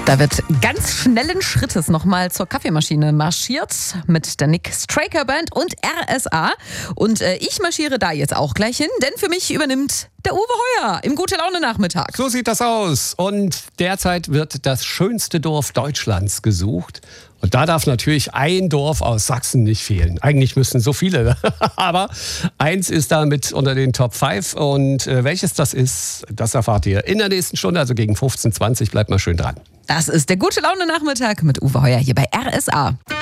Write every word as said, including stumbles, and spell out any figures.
Da wird ganz schnellen Schrittes nochmal zur Kaffeemaschine marschiert mit der Nick Straker Band und R S A. Und äh, ich marschiere da jetzt auch gleich hin, denn für mich übernimmt der Uwe Heuer im Gute-Laune-Nachmittag. So sieht das aus. Und derzeit wird das schönste Dorf Deutschlands gesucht. Und da darf natürlich ein Dorf aus Sachsen nicht fehlen. Eigentlich müssten so viele. Aber eins ist da mit unter den Top fünf. Und äh, welches das ist, das erfahrt ihr in der nächsten Stunde, also gegen fünfzehn Uhr zwanzig. Bleibt mal schön dran. Das ist der Gute-Laune-Nachmittag mit Uwe Heuer hier bei R S A.